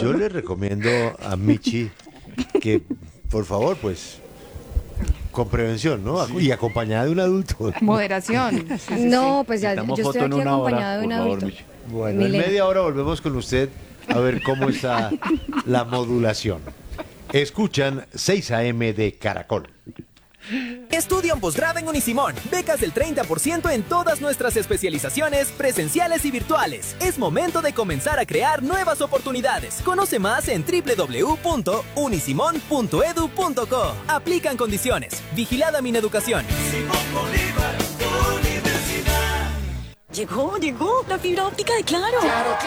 Yo le recomiendo a Michi que, por favor, pues, con prevención, ¿no? Y acompañada de un adulto. Moderación. No, pues ya Necesitamos yo estoy foto en aquí una hora, acompañada de un por favor, adulto. Michi. Bueno, en Milena. media hora volvemos con usted a ver cómo está la modulación. Escuchan 6 AM de Caracol. Estudia un posgrado en Unisimón. Becas del 30% en todas nuestras especializaciones presenciales y virtuales. Es momento de comenzar a crear nuevas oportunidades. Conoce más en www.unisimon.edu.co. Aplican condiciones. Vigilada Mineducación. Llegó la fibra óptica de Claro.